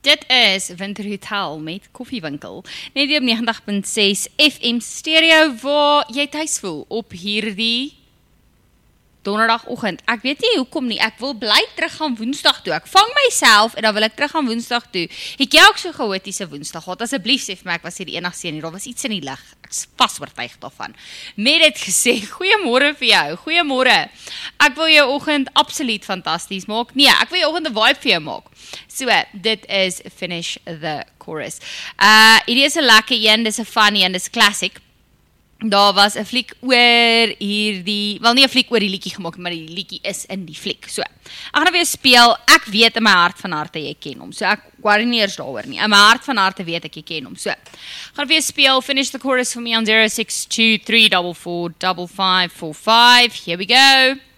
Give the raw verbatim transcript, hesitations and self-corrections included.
Dit is Winter Hotel met Koffiewinkel. Net die op negentig punt ses F M stereo waar jy tuis voel op hierdie donderdagoggend. Ek weet nie hoekom nie, ek wil bly terug gaan Woensdag toe. Ek vang myself en dan wil ek terug gaan Woensdag toe. Het jy ook so chaotiese Woensdag gehad? Asseblief sê vir my, ek was hier die enigste een hier, daar was iets in die lig. Ek is vas oortuig daarvan. Met dit gesê, goeiemôre vir jou, goeiemôre. Ek wil jou oggend absoluut fantasties maak. Nee, ek wil jou oggend 'n vibe vir jou maak. So, dit is Finish the Chorus. Uh, hierdie is 'n lekker een, dis 'n funny een, dis classic. Daar was 'n fliek oor hierdie, wel nie 'n fliek oor die liedjie gemaak, maar die liedjie is in die fliek. So, ek gaan nou weer speel. Ek weet in my hart van harte jy ken hom. So ek worry nie eers daaroor nie. In my hart van harte weet ek jy ken hom. So, ek gaan weer speel. Finish the Chorus for me on zero six two three four four five five four five. Here we go.